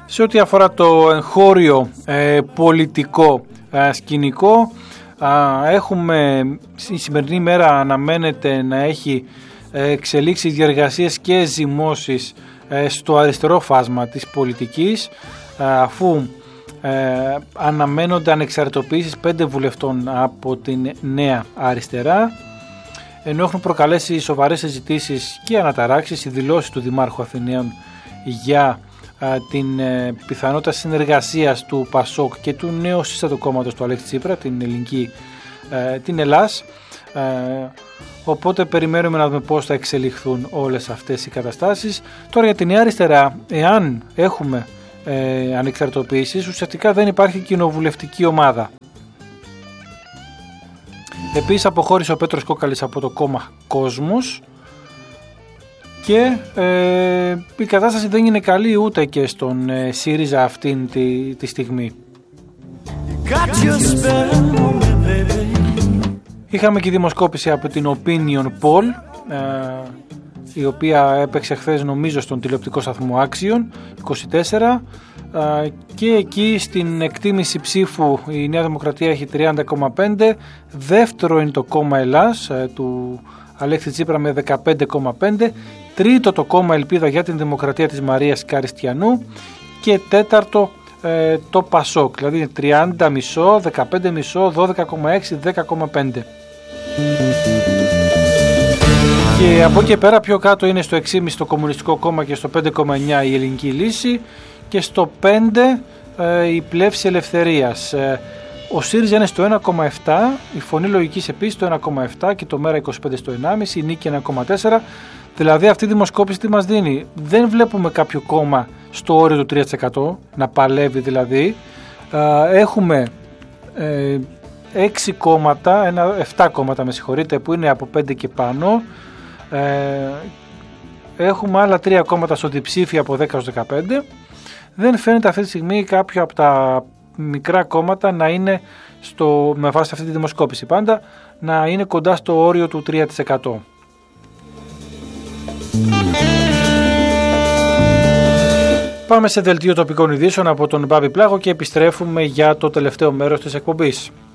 Σε ό,τι αφορά το εγχώριο πολιτικό σκηνικό, έχουμε η σημερινή μέρα αναμένεται να έχει εξελίξεις, διεργασίες και ζυμώσεις στο αριστερό φάσμα της πολιτικής, αφού αναμένονται ανεξαρτητοποιήσεις 5 βουλευτών από την Νέα Αριστερά, ενώ έχουν προκαλέσει σοβαρές συζητήσεις και αναταράξεις οι δηλώσεις του Δημάρχου Αθηναίων για την πιθανότητα συνεργασίας του ΠΑΣΟΚ και του νέου σύστατου κόμματος του Αλέξη Τσίπρα, την Ελλάς. Οπότε περιμένουμε να δούμε πώς θα εξελιχθούν όλες αυτές οι καταστάσεις. Τώρα για την Νέα Αριστερά, εάν έχουμε ανεξαρτητοποιήσεις, ουσιαστικά δεν υπάρχει κοινοβουλευτική ομάδα. Επίσης αποχώρησε ο Πέτρος Κόκαλης από το κόμμα Κόσμος και η κατάσταση δεν είναι καλή ούτε και στον ΣΥΡΙΖΑ αυτήν τη στιγμή. Είχαμε και δημοσκόπηση από την Opinion Poll, η οποία έπαιξε χθες νομίζω στον τηλεοπτικό σταθμό Άξιον 24, και εκεί στην εκτίμηση ψήφου η Νέα Δημοκρατία έχει 30,5, δεύτερο είναι το κόμμα Ελλάς του Αλέξη Τσίπρα με 15,5, τρίτο το κόμμα Ελπίδα για την Δημοκρατία της Μαρίας Καριστιανού και τέταρτο το ΠΑΣΟΚ, δηλαδή 30,5, 15,5, 12,6, 10,5. Και από εκεί πέρα πιο κάτω είναι στο 6,5 το Κομμουνιστικό Κόμμα και στο 5,9 η Ελληνική Λύση και στο 5 η Πλεύση Ελευθερίας. Ο ΣΥΡΙΖΑ είναι στο 1,7, η Φωνή Λογικής επίσης στο 1,7 και το ΜΕΡΑ 25 στο 1,5, η Νίκη 1,4. Δηλαδή αυτή η δημοσκόπηση τι μας δίνει? Δεν βλέπουμε κάποιο κόμμα στο όριο του 3%, να παλεύει δηλαδή. Έχουμε 6 κόμματα, 7 κόμματα με συγχωρείτε, που είναι από 5 και πάνω. Έχουμε άλλα 3 κόμματα στο διψήφιο από 10 ως 15. Δεν φαίνεται αυτή τη στιγμή κάποιο από τα μικρά κόμματα να είναι με βάση αυτή τη δημοσκόπηση πάντα να είναι κοντά στο όριο του 3%. Πάμε σε δελτίο τοπικών ειδήσεων από τον Μπάμπη Πλάγο και επιστρέφουμε για το τελευταίο μέρος της εκπομπής.